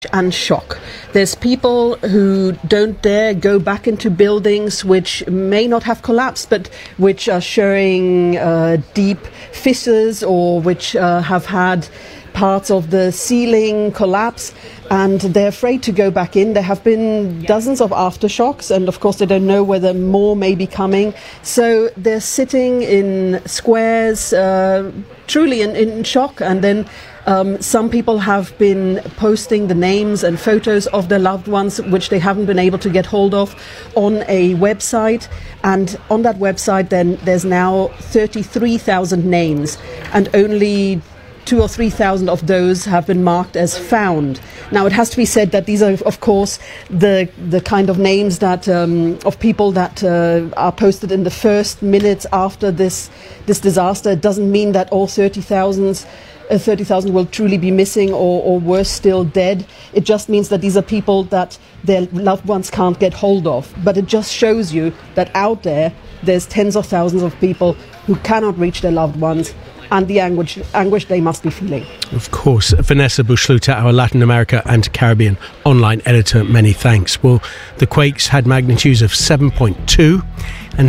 and shock. There's people who don't dare go back into buildings which may not have collapsed, but which are showing deep fissures or which have had parts of the ceiling collapse, and they're afraid to go back in. There have been dozens of aftershocks, and of course they don't know whether more may be coming. So they're sitting in squares, truly in shock, and then some people have been posting the names and photos of their loved ones which they haven't been able to get hold of on a website, and on that website then there's now 33,000 names, and only 2,000 or 3,000 of those have been marked as found. Now it has to be said that these are of course the kind of names that of people that are posted in the first minutes after this disaster. It doesn't mean that all 30,000 will truly be missing or worse still dead. It just means that these are people that their loved ones can't get hold of. But it just shows you that out there's tens of thousands of people who cannot reach their loved ones, and the anguish they must be feeling. Of course. Vanessa Bushluta, our Latin America and Caribbean online editor, many thanks. Well, the quakes had magnitudes of 7.2 and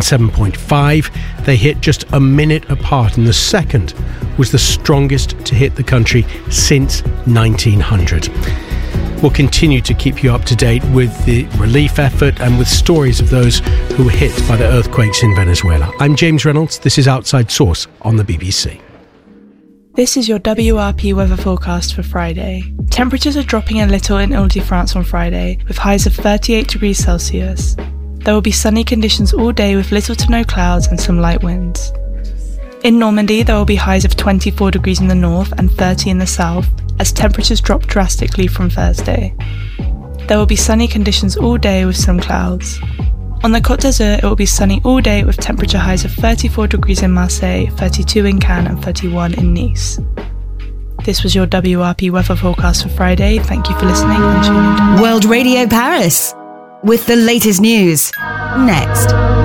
7.5. They hit just a minute apart, and the second was the strongest to hit the country since 1900. We'll continue to keep you up to date with the relief effort and with stories of those who were hit by the earthquakes in Venezuela. I'm James Reynolds. This is Outside Source on the BBC. This is your WRP weather forecast for Friday. Temperatures are dropping a little in Ile-de-France on Friday, with highs of 38 degrees Celsius. There will be sunny conditions all day with little to no clouds and some light winds. In Normandy, there will be highs of 24 degrees in the north and 30 in the south, as temperatures drop drastically from Thursday. There will be sunny conditions all day with some clouds. On the Côte d'Azur, it will be sunny all day with temperature highs of 34 degrees in Marseille, 32 in Cannes and 31 in Nice. This was your WRP weather forecast for Friday. Thank you for listening and tuning in. World Radio Paris, with the latest news. Next.